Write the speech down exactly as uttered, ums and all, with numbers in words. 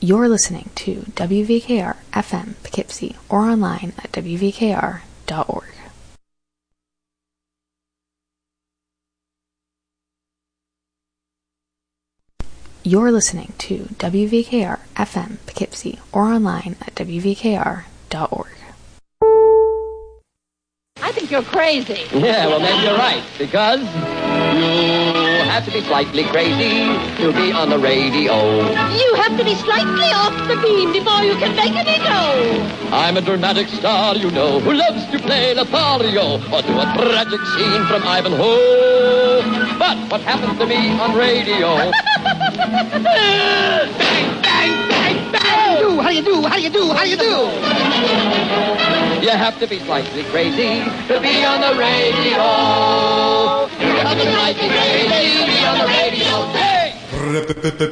You're listening to W V K R F M Poughkeepsie or online at W V K R dot org. You're listening to W V K R F M Poughkeepsie or online at W V K R dot org. I think you're crazy. Yeah, well, maybe you're right, because you have to be slightly crazy to be on the radio. You have to be slightly off the beam before you can make any dough. I'm a dramatic star, you know, who loves to play Lothario or do a tragic scene from Ivanhoe. But what happens to me on radio? Bang, bang, bang, bang! How do you do? How do you do? How do you do? You have to be slightly crazy to be on the radio. You have to be slightly crazy to be on the radio. Hey!